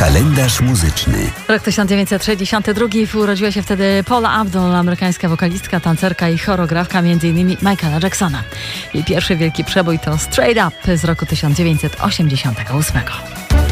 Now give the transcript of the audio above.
Kalendarz muzyczny. Rok 1962. Urodziła się wtedy Paula Abdul, amerykańska wokalistka, tancerka i choreografka m.in. Michaela Jacksona. Jej pierwszy wielki przebój to Straight Up z roku 1988.